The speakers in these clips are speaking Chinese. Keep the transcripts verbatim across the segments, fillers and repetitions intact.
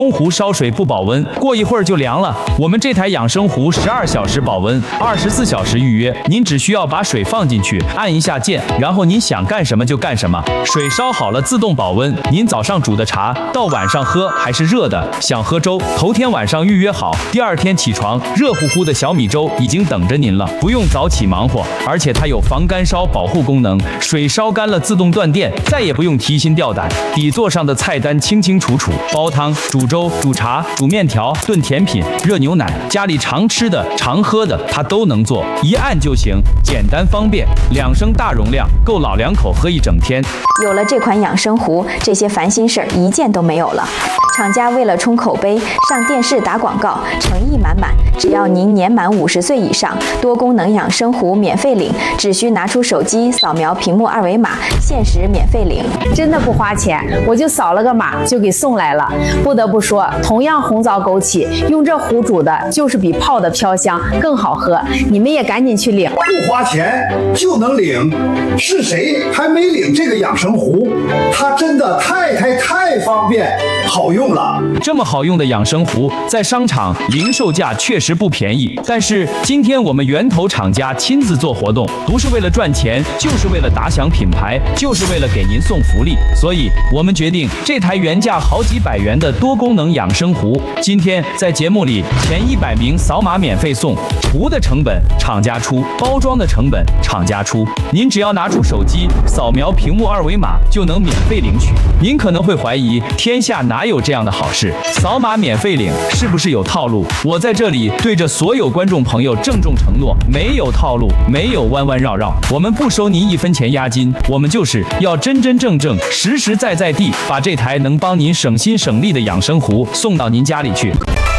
生壶烧水不保温，过一会儿就凉了。我们这台养生壶十二小时保温，二十四小时预约。您只需要把水放进去，按一下键，然后您想干什么就干什么。水烧好了自动保温，您早上煮的茶到晚上喝还是热的。想喝粥，头天晚上预约好，第二天起床，热乎乎的小米粥已经等着您了，不用早起忙活。而且它有防干烧保护功能，水烧干了自动断电，再也不用提心吊胆。底座上的菜单清清楚楚，煲汤、煮粥、煮茶、煮面条、炖甜品、热牛奶，家里常吃的、常喝的，它都能做，一按就行，简单方便。两升大容量，够老两口喝一整天。 有了这款养生壶，这些烦心事儿一件都没有了。厂家为了冲口碑，上电视打广告，诚意满满。只要您年满五十岁以上，多功能养生壶免费领，只需拿出手机扫描屏幕二维码，限时免费领。 真的不花钱，我就扫了个码就给送来了。不得不说，同样红枣枸杞，用这壶煮的就是比泡的飘香更好喝。你们也赶紧去领， 不花钱就能领，是谁还没领这个养生壶？它真的太太太方便好用了。 这么好用的养生壶，在商场零售价确实不便宜，但是今天我们源头厂家亲自做活动，不是为了赚钱，就是为了打响品牌，就是为了给您送福利。所以我们决定，这台原价好几百元的多功能养生壶，今天在节目里前一百名扫码免费送。壶的成本厂家出，包装的成本厂家出，您只要拿出手机扫描屏幕二维码就能免费领取。您可能会怀疑，天下哪有这样的好事？扫码免费领是不是有套路？我在这里对着所有观众朋友郑重承诺，没有套路，没有弯弯绕绕，我们不收您一分钱押金，我们就是要真真正正、实实在在地把这台能帮您省心省力的养生壶送到您家里去。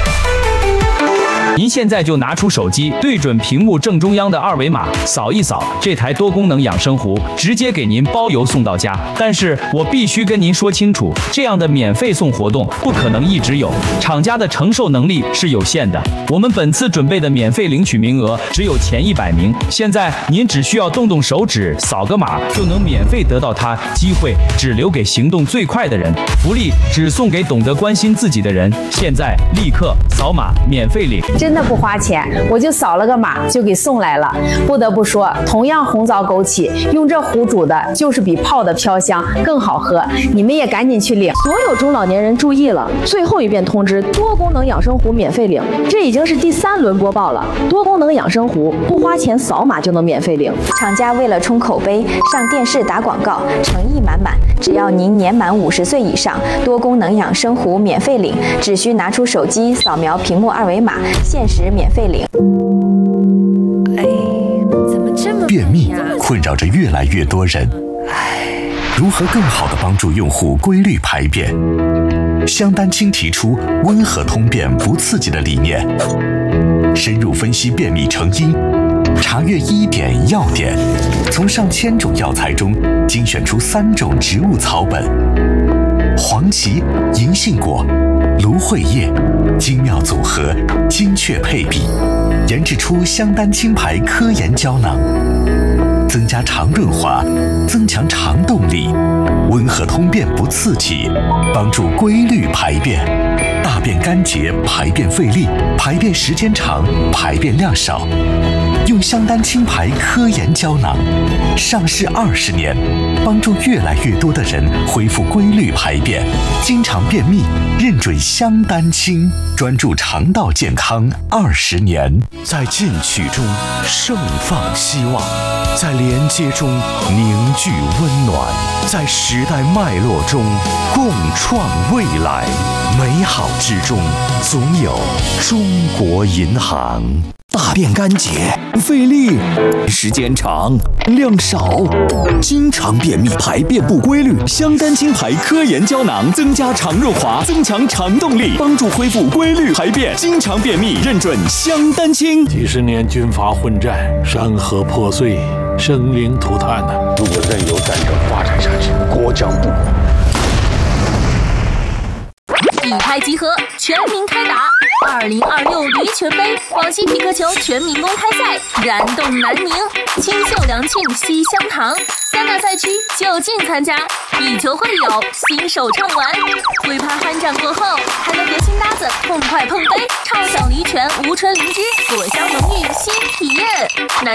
您现在就拿出手机，对准屏幕正中央的二维码，扫一扫，这台多功能养生壶直接给您包邮送到家。但是我必须跟您说清楚，这样的免费送活动不可能一直有，厂家的承受能力是有限的。我们本次准备的免费领取名额只有前一百名，现在您只需要动动手指，扫个码就能免费得到它，机会只留给行动最快的人，福利只送给懂得关心自己的人。现在立刻扫码免费领。 真的不花钱，我就扫了个码就给送来了。不得不说，同样红枣枸杞，用这壶煮的就是比泡的飘香更好喝。你们也赶紧去领。 所有中老年人注意了，最后一遍通知，多功能养生壶免费领，这已经是第三轮播报了。多功能养生壶不花钱，扫码就能免费领。 厂家为了冲口碑，上电视打广告，诚意满满。只要您年满五十岁以上，多功能养生壶免费领，只需拿出手机扫描屏幕二维码，限时免费领。 哎，怎么这么便秘困扰着越来越多人？如何更好地帮助用户规律排便？香丹青提出温和通便不刺激的理念，深入分析便秘成因，查阅医典药典，从上千种药材中精选出三种植物草本：黄芪、银杏果、芦荟叶，精妙组合，精确配比，研制出香丹青牌科研胶囊，增加肠润滑，增强肠动力，温和通便不刺激，帮助规律排便，大便干结，排便费力，排便时间长，排便量少。用香丹青牌科研胶囊，上市二十年，帮助越来越多的人恢复规律排便，经常便秘，认准香丹青，专注肠道健康二十年。 在进取中盛放希望，在连接中凝聚温暖，在时代脉络中共创未来。美好之中，总有中国银行。大便干结，费力，时间长，量少，经常便秘，排便不规律。香丹青牌科研胶囊增加肠润滑，增强肠动力，帮助恢复规律排便。经常便秘，认准香丹青。 几十年军阀混战，山河破碎，生灵涂炭呐、啊！如果任由战争发展下去，国将不保。 力拍集合，全民开打。二零二六驴拳杯广西皮克球全民公开赛燃动南宁，清秀良沁西乡堂，三大赛区就近参加，以球会友，新手畅玩。挥拍酣战过后，还能和新搭子痛快碰杯，畅享驴拳无唇邻居，果香浓郁新体验。南